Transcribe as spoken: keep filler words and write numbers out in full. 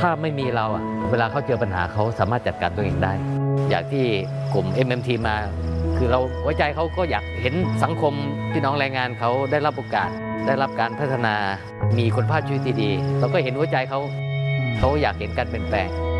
ถ้าไม่มีเราอ่ะเวลาเขาเจอปัญหาเขาสามารถจัดการตัวเองได้อย่างที่กลุ่ม เอ็ม เอ็ม ที มาคือเราหัวใจเขาก็อยากเห็นสังคมพี่น้องแรงงานเขาได้รับโอกาสได้รับการพัฒนามีคุณภาพชีวิตที่ดีเราก็เห็นหัวใจเขาเขาอยากเห็นการเปลี่ยนแปลง